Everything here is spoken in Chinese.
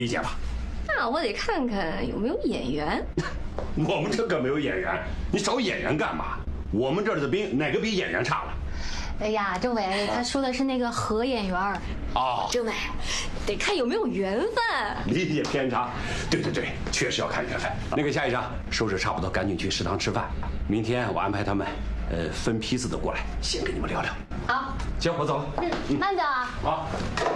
理解吧？ 那我得看看有没有演员。 我们这可没有演员，你找演员干嘛？我们这儿的兵哪个比演员差了？ 哎呀，政委，他说的是那个合演员。 哦， 政委，得看有没有缘分。 理解偏差。对，确实要看缘分。那个夏医生，收拾差不多，赶紧去食堂吃饭。明天我安排他们，分批次的过来，先跟你们聊聊。 好， 行，我走了。 慢走啊。 好。